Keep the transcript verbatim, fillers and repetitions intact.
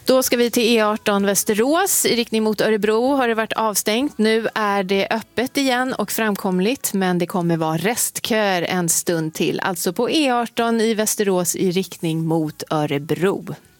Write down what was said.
Då ska vi till E arton Västerås i riktning mot Örebro. Har det varit avstängt. Nu är det öppet igen och framkomligt, men det kommer vara restköer en stund till. Alltså på E arton i Västerås i riktning mot Örebro.